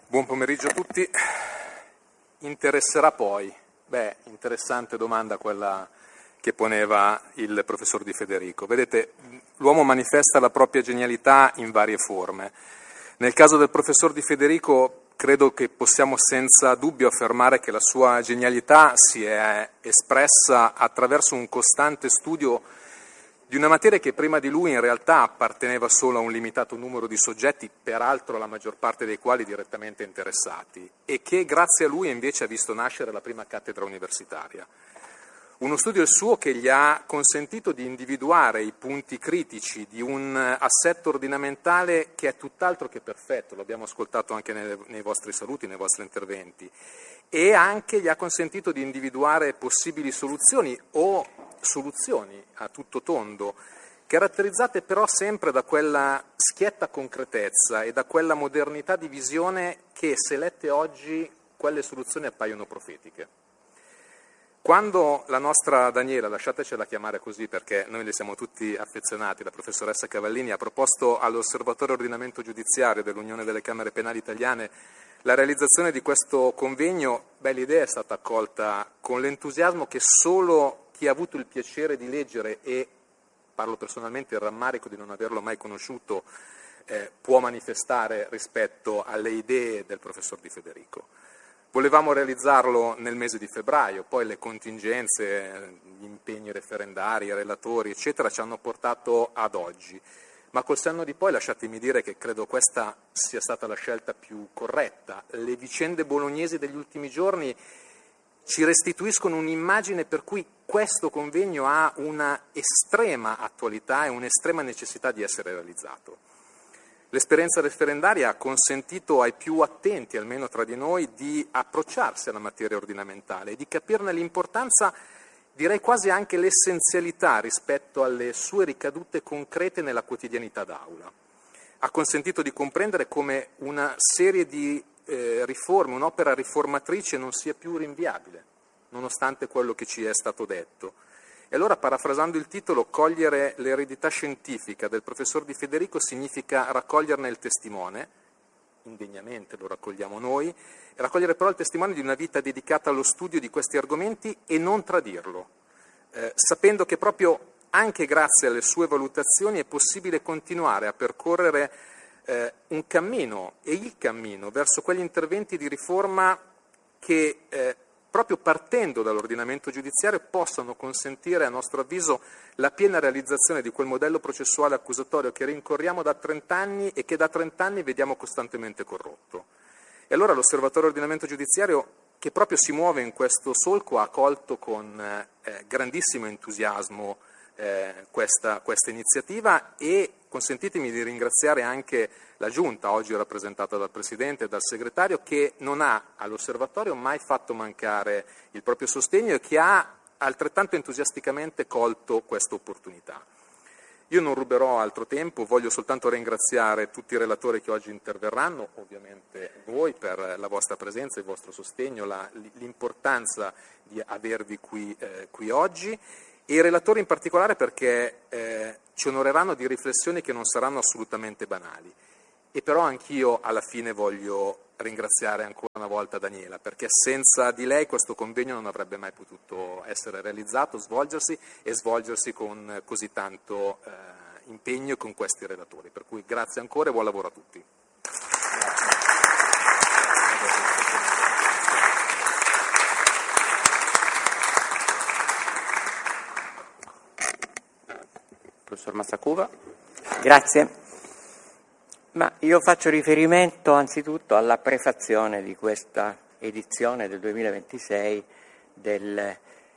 Buon pomeriggio a tutti. Interesserà poi? Interessante domanda quella che poneva il professor Di Federico. Vedete, l'uomo manifesta la propria genialità in varie forme. Nel caso del professor Di Federico credo che possiamo senza dubbio affermare che la sua genialità si è espressa attraverso un costante studio di una materia che prima di lui in realtà apparteneva solo a un limitato numero di soggetti, peraltro la maggior parte dei quali direttamente interessati, e che grazie a lui invece ha visto nascere la prima cattedra universitaria. Uno studio il suo che gli ha consentito di individuare i punti critici di un assetto ordinamentale che è tutt'altro che perfetto, lo abbiamo ascoltato anche nei vostri saluti, nei vostri interventi, e anche gli ha consentito di individuare possibili soluzioni o soluzioni a tutto tondo, caratterizzate però sempre da quella schietta concretezza e da quella modernità di visione che, se lette oggi, quelle soluzioni appaiono profetiche. Quando la nostra Daniela, lasciatecela chiamare così perché noi le siamo tutti affezionati, la professoressa Cavallini, ha proposto all'Osservatorio Ordinamento Giudiziario dell'Unione delle Camere Penali Italiane la realizzazione di questo convegno, l'idea è stata accolta con l'entusiasmo che solo chi ha avuto il piacere di leggere e, parlo personalmente, il rammarico di non averlo mai conosciuto, può manifestare rispetto alle idee del professor Di Federico. Volevamo realizzarlo nel mese di febbraio, poi le contingenze, gli impegni referendari, i relatori, eccetera, ci hanno portato ad oggi. Ma col senno di poi lasciatemi dire che credo questa sia stata la scelta più corretta. Le vicende bolognesi degli ultimi giorni ci restituiscono un'immagine per cui questo convegno ha una estrema attualità e un'estrema necessità di essere realizzato. L'esperienza referendaria ha consentito ai più attenti, almeno tra di noi, di approcciarsi alla materia ordinamentale e di capirne l'importanza, direi quasi anche l'essenzialità rispetto alle sue ricadute concrete nella quotidianità d'aula. Ha consentito di comprendere come una serie di riforme, un'opera riformatrice non sia più rinviabile, nonostante quello che ci è stato detto. E allora, parafrasando il titolo, cogliere l'eredità scientifica del professor Di Federico significa raccoglierne il testimone, indegnamente lo raccogliamo noi, e raccogliere però il testimone di una vita dedicata allo studio di questi argomenti e non tradirlo, sapendo che proprio anche grazie alle sue valutazioni è possibile continuare a percorrere un cammino, e il cammino, verso quegli interventi di riforma che proprio partendo dall'ordinamento giudiziario possano consentire, a nostro avviso, la piena realizzazione di quel modello processuale accusatorio che rincorriamo da 30 anni e che da 30 anni vediamo costantemente corrotto. E allora l'Osservatorio Ordinamento Giudiziario, che proprio si muove in questo solco, ha accolto con grandissimo entusiasmo questa iniziativa e consentitemi di ringraziare anche la Giunta, oggi rappresentata dal Presidente e dal Segretario, che non ha all'Osservatorio mai fatto mancare il proprio sostegno e che ha altrettanto entusiasticamente colto questa opportunità. Io non ruberò altro tempo, voglio soltanto ringraziare tutti i relatori che oggi interverranno, ovviamente voi per la vostra presenza, il vostro sostegno, l'importanza di avervi qui oggi, e i relatori in particolare perché ci onoreranno di riflessioni che non saranno assolutamente banali. E però anch'io alla fine voglio ringraziare ancora una volta Daniela, perché senza di lei questo convegno non avrebbe mai potuto essere realizzato, svolgersi con così tanto impegno con questi relatori. Per cui grazie ancora e buon lavoro a tutti. Professor Mazzacuva. Grazie. Ma io faccio riferimento anzitutto alla prefazione di questa edizione del 2026 del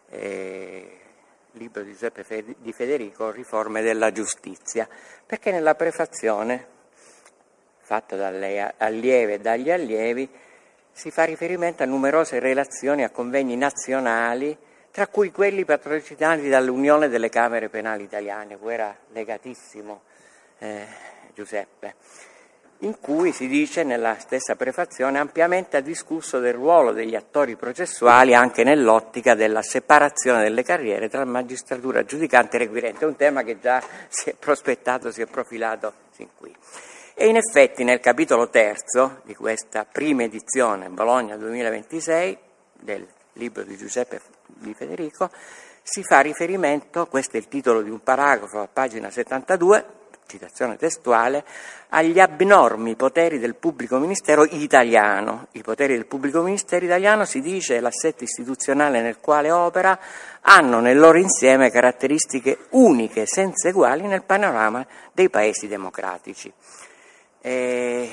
libro di Giuseppe Di Federico, Riforme della giustizia, perché nella prefazione, fatta dalle allieve e dagli allievi, si fa riferimento a numerose relazioni a convegni nazionali, tra cui quelli patrocinati dall'Unione delle Camere Penali Italiane, cui era legatissimo Giuseppe, in cui si dice nella stessa prefazione ampiamente ha discusso del ruolo degli attori processuali anche nell'ottica della separazione delle carriere tra magistratura giudicante e requirente, un tema che già si è prospettato, si è profilato sin qui. E in effetti nel capitolo terzo di questa prima edizione, Bologna 2026, del libro di Giuseppe Di Federico, si fa riferimento, questo è il titolo di un paragrafo a pagina 72, citazione testuale, agli abnormi poteri del pubblico ministero italiano. I poteri del pubblico ministero italiano, si dice, l'assetto istituzionale nel quale opera, hanno nel loro insieme caratteristiche uniche, senza eguali nel panorama dei paesi democratici. E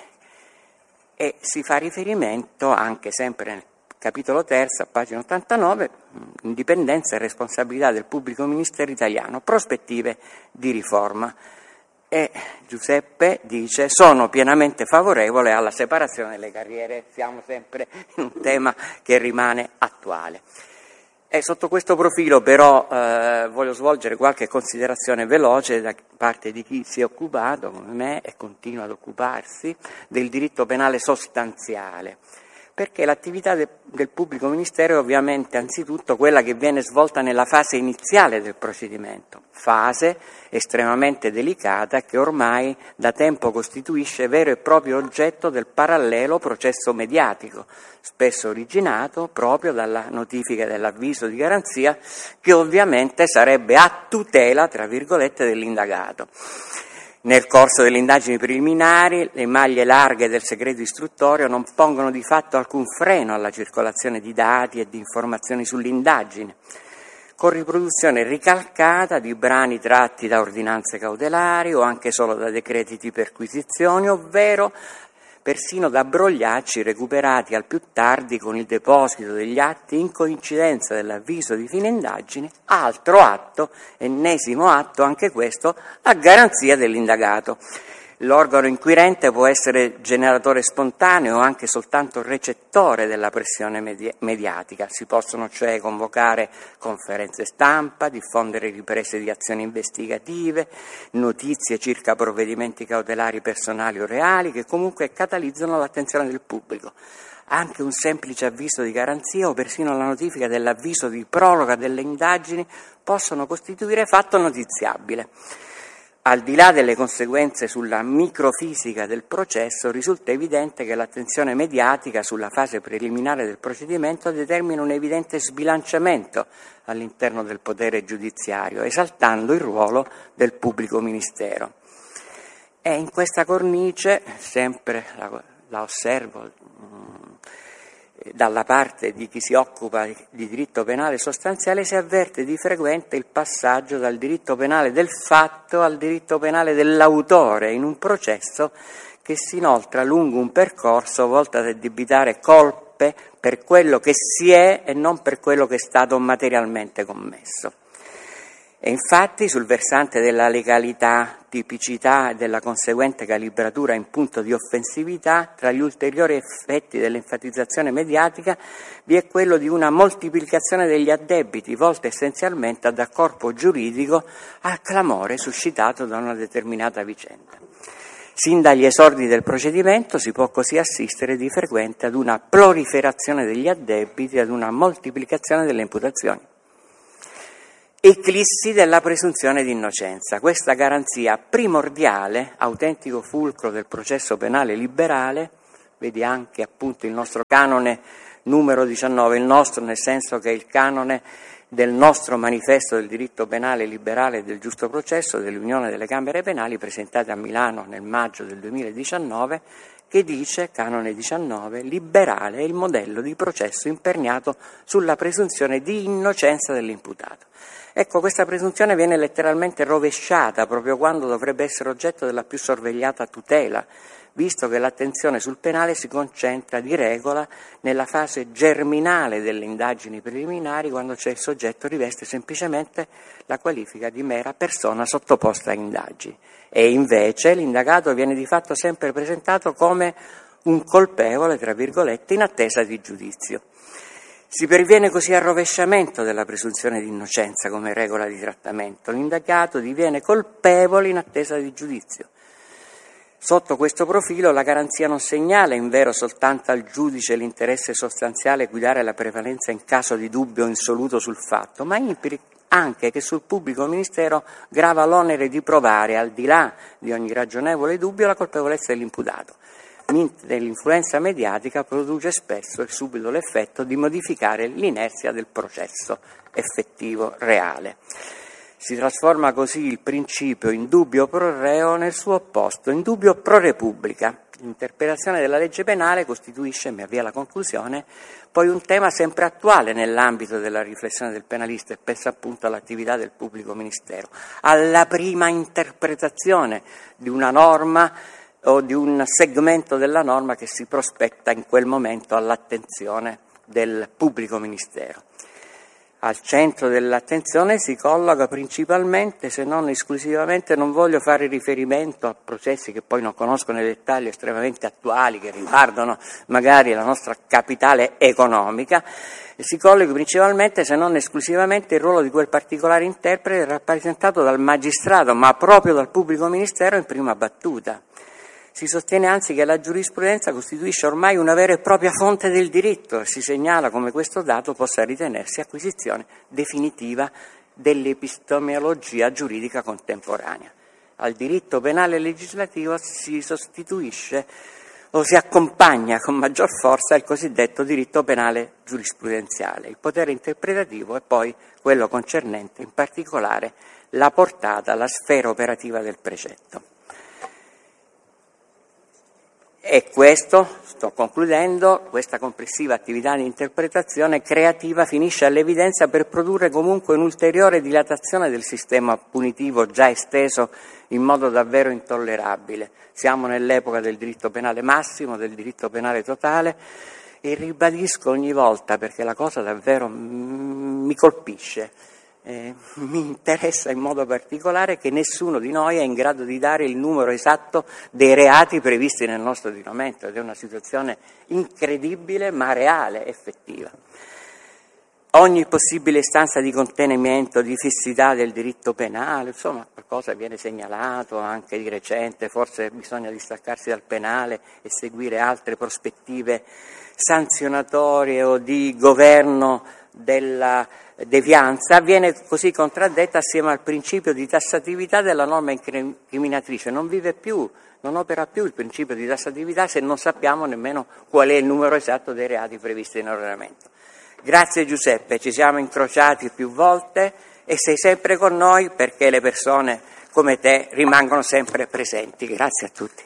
si fa riferimento anche sempre nel capitolo terzo, a pagina 89, indipendenza e responsabilità del pubblico ministero italiano, prospettive di riforma. E Giuseppe dice: sono pienamente favorevole alla separazione delle carriere. Siamo sempre in un tema che rimane attuale. E sotto questo profilo però voglio svolgere qualche considerazione veloce da parte di chi si è occupato, come me, e continua ad occuparsi, del diritto penale sostanziale. Perché l'attività del pubblico ministero è ovviamente anzitutto quella che viene svolta nella fase iniziale del procedimento, fase estremamente delicata che ormai da tempo costituisce vero e proprio oggetto del parallelo processo mediatico, spesso originato proprio dalla notifica dell'avviso di garanzia, che ovviamente sarebbe a tutela, tra virgolette, dell'indagato. Nel corso delle indagini preliminari, le maglie larghe del segreto istruttorio non pongono di fatto alcun freno alla circolazione di dati e di informazioni sull'indagine, con riproduzione ricalcata di brani tratti da ordinanze cautelari o anche solo da decreti di perquisizione, ovvero persino da brogliacci recuperati al più tardi con il deposito degli atti in coincidenza dell'avviso di fine indagine, altro atto, ennesimo atto anche questo, a garanzia dell'indagato. L'organo inquirente può essere generatore spontaneo o anche soltanto recettore della pressione mediatica. Si possono cioè convocare conferenze stampa, diffondere riprese di azioni investigative, notizie circa provvedimenti cautelari personali o reali che comunque catalizzano l'attenzione del pubblico. Anche un semplice avviso di garanzia o persino la notifica dell'avviso di proroga delle indagini possono costituire fatto notiziabile. Al di là delle conseguenze sulla microfisica del processo, risulta evidente che l'attenzione mediatica sulla fase preliminare del procedimento determina un evidente sbilanciamento all'interno del potere giudiziario, esaltando il ruolo del pubblico ministero. E in questa cornice, sempre la osservo dalla parte di chi si occupa di diritto penale sostanziale, si avverte di frequente il passaggio dal diritto penale del fatto al diritto penale dell'autore in un processo che si inoltra lungo un percorso volto ad addebitare colpe per quello che si è e non per quello che è stato materialmente commesso. E infatti sul versante della legalità, tipicità e della conseguente calibratura in punto di offensività, tra gli ulteriori effetti dell'enfatizzazione mediatica vi è quello di una moltiplicazione degli addebiti volta essenzialmente a dar corpo giuridico al clamore suscitato da una determinata vicenda. Sin dagli esordi del procedimento si può così assistere di frequente ad una proliferazione degli addebiti e ad una moltiplicazione delle imputazioni. Eclissi della presunzione di innocenza. Questa garanzia primordiale, autentico fulcro del processo penale liberale, vedi anche appunto il nostro canone numero 19, il nostro nel senso che è il canone del nostro manifesto del diritto penale liberale e del giusto processo dell'Unione delle Camere Penali, presentata a Milano nel maggio del 2019, che dice, canone 19, liberale è il modello di processo imperniato sulla presunzione di innocenza dell'imputato. Ecco, questa presunzione viene letteralmente rovesciata proprio quando dovrebbe essere oggetto della più sorvegliata tutela, visto che l'attenzione sul penale si concentra di regola nella fase germinale delle indagini preliminari, quando il soggetto riveste semplicemente la qualifica di mera persona sottoposta a indagini. E invece l'indagato viene di fatto sempre presentato come un colpevole, tra virgolette, in attesa di giudizio. Si perviene così al rovesciamento della presunzione di innocenza come regola di trattamento. L'indagato diviene colpevole in attesa di giudizio. Sotto questo profilo la garanzia non segnala invero soltanto al giudice l'interesse sostanziale a guidare la prevalenza in caso di dubbio insoluto sul fatto, ma anche che sul pubblico ministero grava l'onere di provare, al di là di ogni ragionevole dubbio, la colpevolezza dell'imputato, mentre l'influenza mediatica produce spesso e subito l'effetto di modificare l'inerzia del processo effettivo reale. Si trasforma così il principio indubbio pro reo nel suo opposto, indubbio pro repubblica. L'interpretazione della legge penale costituisce, mi avvio alla conclusione, poi un tema sempre attuale nell'ambito della riflessione del penalista, e penso appunto all'attività del pubblico ministero, alla prima interpretazione di una norma o di un segmento della norma che si prospetta in quel momento all'attenzione del pubblico ministero. Al centro dell'attenzione si colloca principalmente, se non esclusivamente, non voglio fare riferimento a processi che poi non conosco nei dettagli, estremamente attuali, che riguardano magari la nostra capitale economica, si colloca principalmente, se non esclusivamente, il ruolo di quel particolare interprete rappresentato dal magistrato, ma proprio dal pubblico ministero in prima battuta. Si sostiene anzi che la giurisprudenza costituisce ormai una vera e propria fonte del diritto e si segnala come questo dato possa ritenersi acquisizione definitiva dell'epistemologia giuridica contemporanea. Al diritto penale legislativo si sostituisce o si accompagna con maggior forza il cosiddetto diritto penale giurisprudenziale. Il potere interpretativo è poi quello concernente in particolare la portata, la sfera operativa del precetto. E questo, sto concludendo, questa complessiva attività di interpretazione creativa finisce all'evidenza per produrre comunque un'ulteriore dilatazione del sistema punitivo già esteso in modo davvero intollerabile. Siamo nell'epoca del diritto penale massimo, del diritto penale totale, e ribadisco ogni volta, perché la cosa davvero mi colpisce, mi interessa in modo particolare, che nessuno di noi è in grado di dare il numero esatto dei reati previsti nel nostro ordinamento, ed è una situazione incredibile ma reale, effettiva. Ogni possibile istanza di contenimento, di fissità del diritto penale, insomma qualcosa viene segnalato anche di recente, forse bisogna distaccarsi dal penale e seguire altre prospettive sanzionatorie o di governo della devianza, viene così contraddetta assieme al principio di tassatività della norma incriminatrice. Non vive più, non opera più il principio di tassatività se non sappiamo nemmeno qual è il numero esatto dei reati previsti nell'ordinamento. Grazie Giuseppe, ci siamo incrociati più volte e sei sempre con noi perché le persone come te rimangono sempre presenti. Grazie a tutti.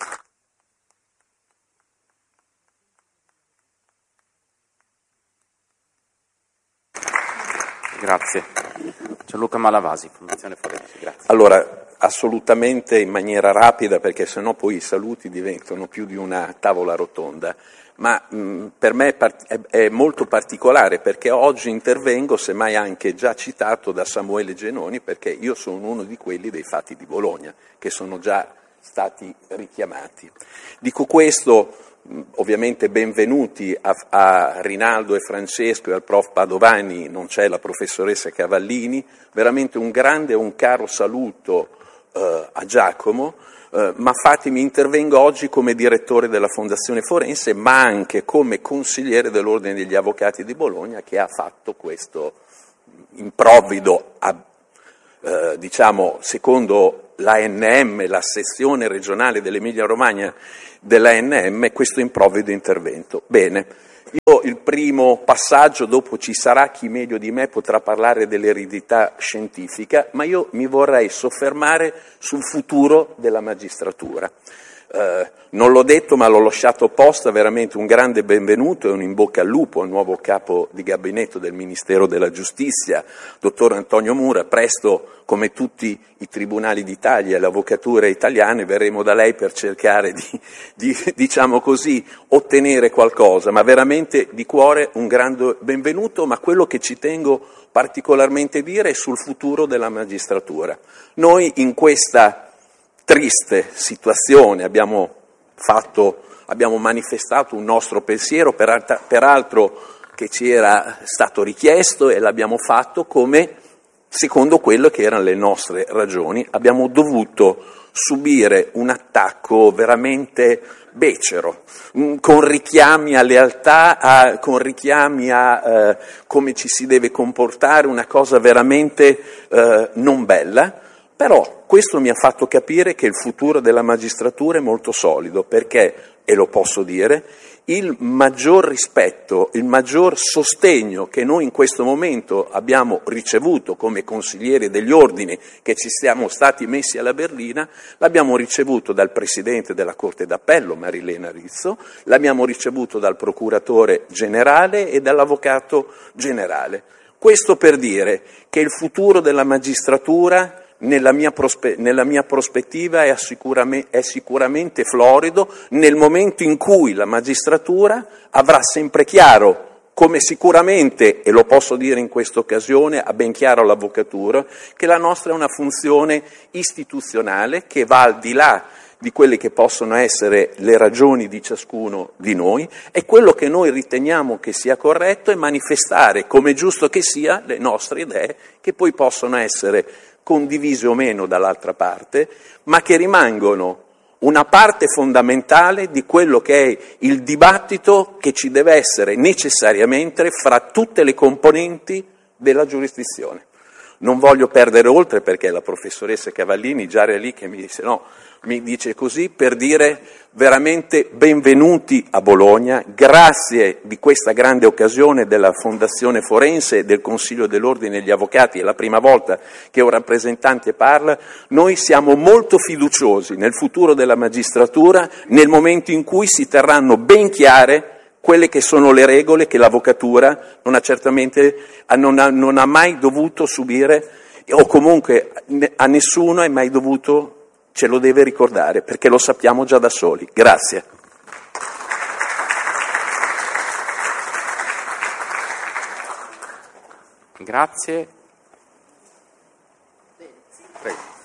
Grazie. Gianluca Malavasi, Fondazione Forense, grazie. Allora, assolutamente in maniera rapida, perché sennò poi i saluti diventano più di una tavola rotonda, ma per me è molto particolare perché oggi intervengo, semmai anche già citato da Samuele Genoni, perché io sono uno di quelli dei fatti di Bologna, che sono già stati richiamati. Dico questo, ovviamente benvenuti a Rinaldo e Francesco e al prof Padovani, non c'è la professoressa Cavallini, veramente un grande e un caro saluto a Giacomo, ma fatemi intervengo oggi come direttore della Fondazione Forense, ma anche come consigliere dell'Ordine degli Avvocati di Bologna, che ha fatto questo improvvido, diciamo, secondo l'ANM, la sezione regionale dell'Emilia Romagna dell'ANM, questo improvvido intervento. Bene, io il primo passaggio, dopo ci sarà chi meglio di me potrà parlare dell'eredità scientifica, ma io mi vorrei soffermare sul futuro della magistratura. Non l'ho detto ma l'ho lasciato apposta, veramente un grande benvenuto e un in bocca al lupo al nuovo capo di gabinetto del Ministero della Giustizia, dottor Antonio Mura. Presto, come tutti i tribunali d'Italia e le avvocature italiane, verremo da lei per cercare di diciamo così, ottenere qualcosa, ma veramente di cuore un grande benvenuto, ma quello che ci tengo particolarmente dire è sul futuro della magistratura. Noi in questa triste situazione abbiamo manifestato un nostro pensiero, peraltro che ci era stato richiesto, e l'abbiamo fatto come secondo quello che erano le nostre ragioni. Abbiamo dovuto subire un attacco veramente becero, con richiami a lealtà, con richiami a come ci si deve comportare, una cosa veramente non bella, però questo mi ha fatto capire che il futuro della magistratura è molto solido, perché, e lo posso dire, il maggior rispetto, il maggior sostegno che noi in questo momento abbiamo ricevuto come consiglieri degli ordini che ci siamo stati messi alla berlina, l'abbiamo ricevuto dal Presidente della Corte d'Appello, Marilena Rizzo, l'abbiamo ricevuto dal Procuratore Generale e dall'Avvocato Generale. Questo per dire che il futuro della magistratura nella mia prospettiva è sicuramente florido nel momento in cui la magistratura avrà sempre chiaro, come sicuramente, e lo posso dire in questa occasione, ha ben chiaro l'avvocatura, che la nostra è una funzione istituzionale che va al di là di quelle che possono essere le ragioni di ciascuno di noi, e quello che noi riteniamo che sia corretto è manifestare, come giusto che sia, le nostre idee, che poi possono essere condivise o meno dall'altra parte, ma che rimangono una parte fondamentale di quello che è il dibattito che ci deve essere necessariamente fra tutte le componenti della giurisdizione. Non voglio perdere oltre, perché la professoressa Cavallini già era lì che mi dice così, per dire veramente benvenuti a Bologna, grazie di questa grande occasione della Fondazione Forense e del Consiglio dell'Ordine degli Avvocati, è la prima volta che un rappresentante parla, noi siamo molto fiduciosi nel futuro della magistratura, nel momento in cui si terranno ben chiare quelle che sono le regole che l'avvocatura non ha mai dovuto subire, o comunque a nessuno è mai dovuto, ce lo deve ricordare, perché lo sappiamo già da soli. Grazie. Grazie. Prego.